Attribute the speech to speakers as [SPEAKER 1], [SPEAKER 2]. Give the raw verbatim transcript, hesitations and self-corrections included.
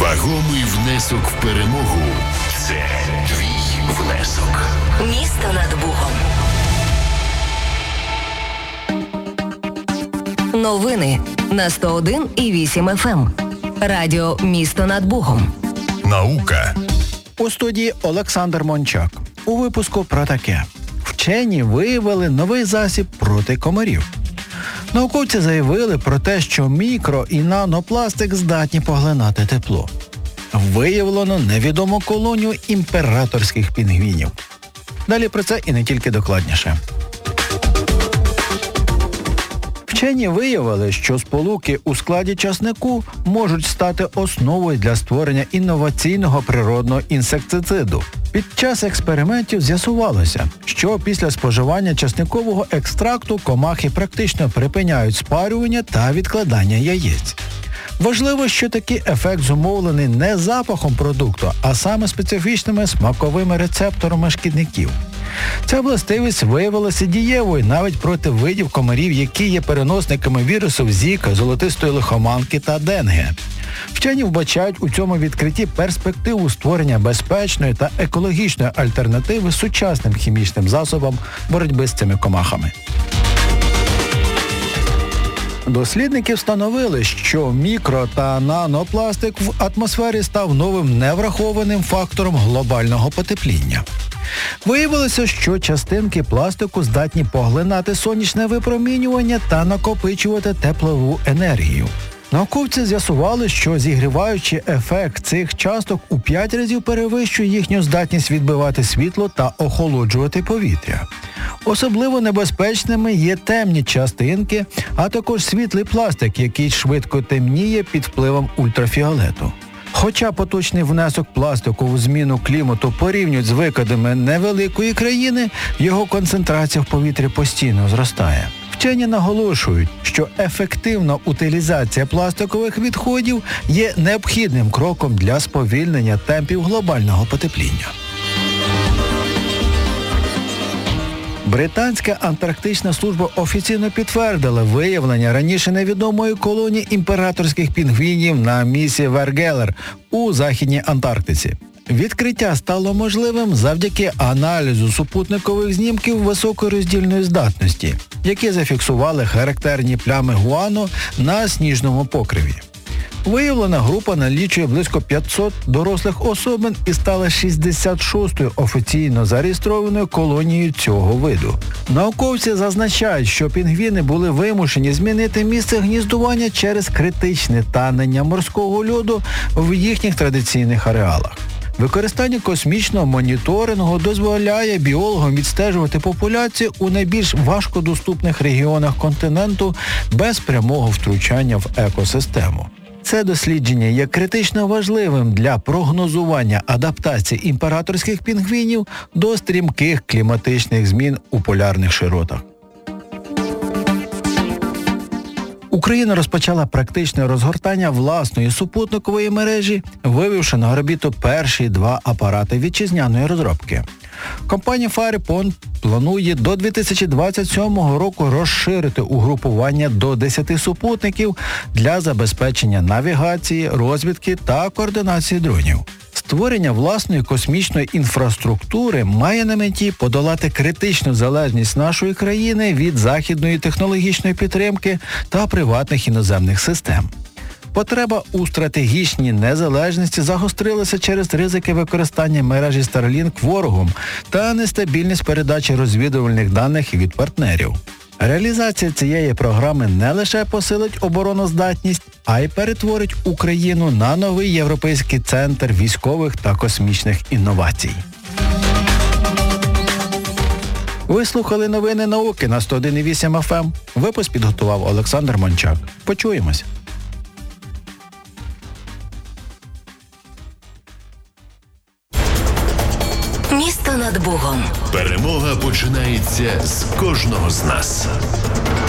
[SPEAKER 1] Вагомий внесок в перемогу – це твій внесок.
[SPEAKER 2] Місто над Богом. Новини на сто один і вісім еф ем. Радіо «Місто над Богом».
[SPEAKER 1] Наука.
[SPEAKER 3] У студії Олександр Мончак. У випуску про таке. Вчені виявили новий засіб проти комарів. Науковці заявили про те, що мікро- і нанопластик здатні поглинати тепло. Виявлено невідому колонію імператорських пінгвінів. Далі про це і не тільки докладніше. Вчені виявили, що сполуки у складі часнику можуть стати основою для створення інноваційного природного інсектициду. Під час експериментів з'ясувалося, що після споживання часникового екстракту комахи практично припиняють спарювання та відкладання яєць. Важливо, що такий ефект зумовлений не запахом продукту, а саме специфічними смаковими рецепторами шкідників. Ця властивість виявилася дієвою навіть проти видів комарів, які є переносниками вірусів Зіка, золотистої лихоманки та Денге. Вчені вбачають у цьому відкритті перспективу створення безпечної та екологічної альтернативи сучасним хімічним засобам боротьби з цими комахами. Дослідники встановили, що мікро- та нанопластик в атмосфері став новим неврахованим фактором глобального потепління. Виявилося, що частинки пластику здатні поглинати сонячне випромінювання та накопичувати теплову енергію. Науковці з'ясували, що зігріваючий ефект цих часток у п'ять разів перевищує їхню здатність відбивати світло та охолоджувати повітря. Особливо небезпечними є темні частинки, а також світлий пластик, який швидко темніє під впливом ультрафіолету. Хоча поточний внесок пластику в зміну клімату порівнюють з викидами невеликої країни, його концентрація в повітрі постійно зростає. Вчені наголошують, що ефективна утилізація пластикових відходів є необхідним кроком для сповільнення темпів глобального потепління. Британська антарктична служба офіційно підтвердила виявлення раніше невідомої колонії імператорських пінгвінів на місі Вергелер у Західній Антарктиці. Відкриття стало можливим завдяки аналізу супутникових знімків високої роздільної здатності, які зафіксували характерні плями гуану на сніжному покриві. Виявлена група налічує близько п'ятсот дорослих особин і стала шістдесят шостою офіційно зареєстрованою колонією цього виду. Науковці зазначають, що пінгвіни були вимушені змінити місце гніздування через критичне танення морського льоду в їхніх традиційних ареалах. Використання космічного моніторингу дозволяє біологам відстежувати популяцію у найбільш важкодоступних регіонах континенту без прямого втручання в екосистему. Це дослідження є критично важливим для прогнозування адаптації імператорських пінгвінів до стрімких кліматичних змін у полярних широтах. Україна розпочала практичне розгортання власної супутникової мережі, вивівши на орбіту перші два апарати вітчизняної розробки. Компанія Фаріпон планує до дві тисячі двадцять сьомого року розширити угрупування до десяти супутників для забезпечення навігації, розвідки та координації дронів. Створення власної космічної інфраструктури має на меті подолати критичну залежність нашої країни від західної технологічної підтримки та приватних іноземних систем. Потреба у стратегічній незалежності загострилася через ризики використання мережі Starlink ворогом та нестабільність передачі розвідувальних даних від партнерів. Реалізація цієї програми не лише посилить обороноздатність, а й перетворить Україну на новий європейський центр військових та космічних інновацій. Ви слухали новини науки на сто один і вісім еф ем. Випуск підготував Олександр Мончак. Почуємось.
[SPEAKER 2] Місто над Богом.
[SPEAKER 1] Перемога починається з кожного з нас.